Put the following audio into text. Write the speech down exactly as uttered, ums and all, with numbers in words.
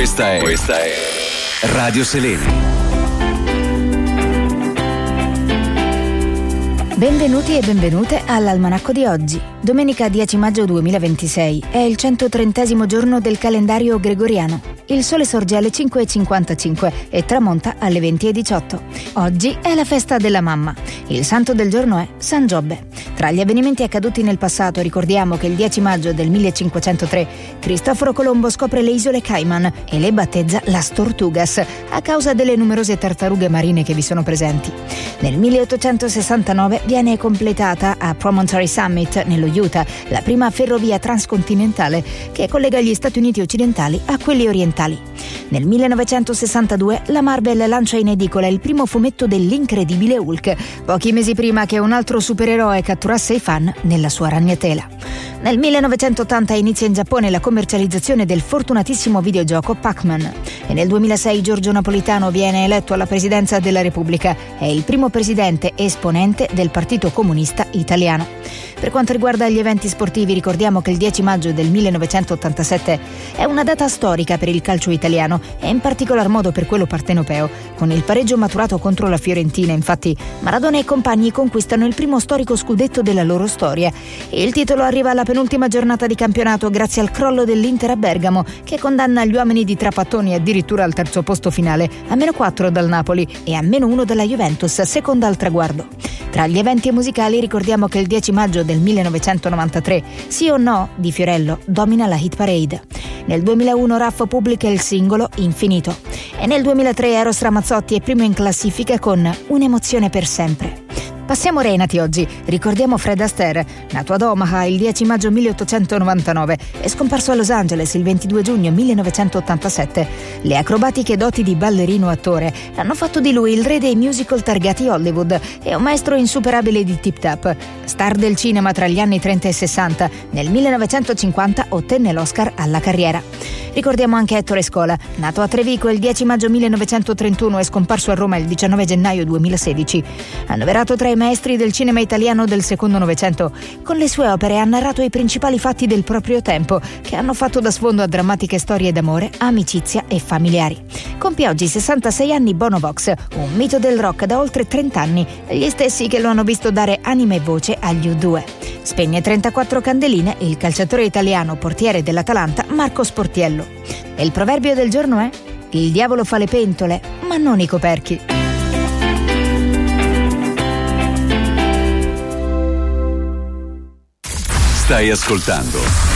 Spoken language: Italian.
Questa è Questa è Radio Selene. Benvenuti e benvenute all'Almanacco di oggi. Domenica dieci maggio duemilaventisei è il centotrentesimo giorno del calendario gregoriano. Il sole sorge alle cinque e cinquantacinque e tramonta alle venti e diciotto. Oggi è la festa della mamma. Il santo del giorno è San Giobbe. Tra gli avvenimenti accaduti nel passato ricordiamo che il dieci maggio del millecinquecentotre Cristoforo Colombo scopre le isole Cayman e le battezza Las Tortugas a causa delle numerose tartarughe marine che vi sono presenti. Nel milleottocentosessantanove viene completata a Promontory Summit, nello Utah, la prima ferrovia transcontinentale che collega gli Stati Uniti occidentali a quelli orientali. Nel millenovecentosessantadue la Marvel lancia in edicola il primo fumetto dell'incredibile Hulk, pochi mesi prima che un altro supereroe catturasse i fan nella sua ragnatela. Nel millenovecentottanta inizia in Giappone la commercializzazione del fortunatissimo videogioco Pac-Man e nel duemilasei Giorgio Napolitano viene eletto alla presidenza della Repubblica. È il primo presidente esponente del Partito Comunista Italiano. Per quanto riguarda gli eventi sportivi, ricordiamo che il dieci maggio del millenovecentottantasette è una data storica per il calcio italiano e in particolar modo per quello partenopeo. Con il pareggio maturato contro la Fiorentina, infatti, Maradona e compagni conquistano il primo storico scudetto della loro storia. Il titolo arriva alla penultima giornata di campionato grazie al crollo dell'Inter a Bergamo, che condanna gli uomini di Trapattoni addirittura al terzo posto finale, a meno quattro dal Napoli e a meno uno dalla Juventus, seconda al traguardo. Tra gli eventi musicali ricordiamo che il dieci maggio del millenovecentonovantatré Sì o No di Fiorello domina la hit parade. Nel duemilauno Raffo pubblica il singolo Infinito e nel duemilatré Eros Ramazzotti è primo in classifica con Un'emozione per sempre. Passiamo ai nati oggi. Ricordiamo Fred Astaire, nato ad Omaha il dieci maggio milleottocentonovantanove e scomparso a Los Angeles il ventidue giugno millenovecentottantasette. Le acrobatiche doti di ballerino attore hanno fatto di lui il re dei musical targati Hollywood e un maestro insuperabile di tip tap. Star del cinema tra gli anni trenta e sessanta, nel millenovecentocinquanta ottenne l'Oscar alla carriera. Ricordiamo anche Ettore Scola, nato a Trevico il dieci maggio millenovecentotrentuno e scomparso a Roma il diciannove gennaio duemilasedici. Annoverato tra i maestri del cinema italiano del secondo Novecento, con le sue opere ha narrato i principali fatti del proprio tempo, che hanno fatto da sfondo a drammatiche storie d'amore, amicizia e familiari. Compie oggi sessantasei anni Bono Vox, un mito del rock da oltre trenta anni, gli stessi che lo hanno visto dare anima e voce agli U due. Spegne trentaquattro candeline il calciatore italiano portiere dell'Atalanta Marco Sportiello. E il proverbio del giorno è: il diavolo fa le pentole, ma non i coperchi. Stai ascoltando